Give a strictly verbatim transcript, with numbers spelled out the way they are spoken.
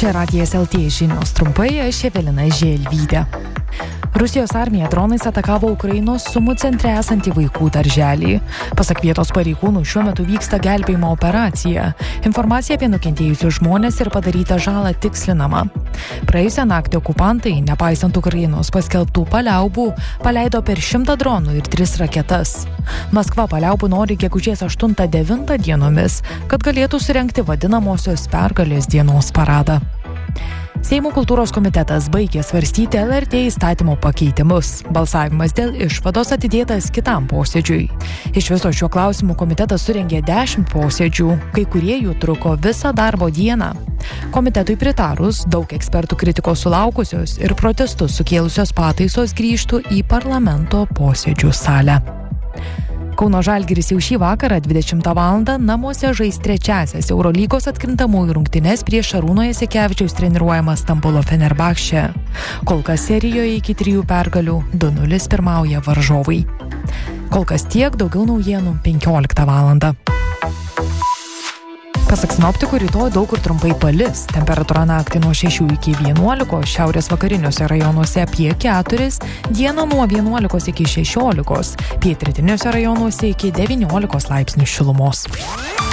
Čia Radijas L T žinios trumpai, aš Evelina Želvytė. Rusijos armija dronais atakavo Ukrainos Sumų centre esantį vaikų darželį. Pasak vietos pareigūnų, šiuo metu vyksta gelbėjimo operacija. Informacija apie nukentėjusius žmones ir padarytą žalą tikslinama. Praėjusią naktį okupantai, nepaisant Ukrainos paskelbtų paliaubų, paleido per šimtą dronų ir tris raketas. Maskva paliaubų nori gegužės aštuntą devintą dienomis, kad galėtų surengti vadinamosios pergalės dienos paradą. Seimo kultūros komitetas baigė svarstyti L R T įstatymo pakeitimus. Balsavimas dėl išvados atidėtas kitam posėdžiui. Iš viso šiuo klausimu komitetas surengė dešimt posėdžių, kai kurie jų truko visą darbo dieną. Komitetui pritarus, daug ekspertų kritikos sulaukusios ir protestus sukėlusios pataisos grįžtų į parlamento posėdžių salę. Kauno Žalgiris jau šį vakarą dvidešimtą valandą namuose žais trečiąsias Eurolygos atkrintamųjų rungtynes prieš Šarūno Jasikevičiaus treniruojamą Stambulo Fenerbahče. Kol kas serijoje iki trijų pergalių du nulis pirmauja varžovai. Kol kas tiek, daugiau naujienų penkioliktą valandą. Pasak sinoptikų, rytoj daug kur trumpai palis. Temperatūra naktį nuo šešių iki vienuolikos, šiaurės vakariniuose rajonuose apie keturis, dieną nuo vienuolikos iki šešiolikos, pietrytiniuose rajonuose iki devyniolikos laipsnių šilumos.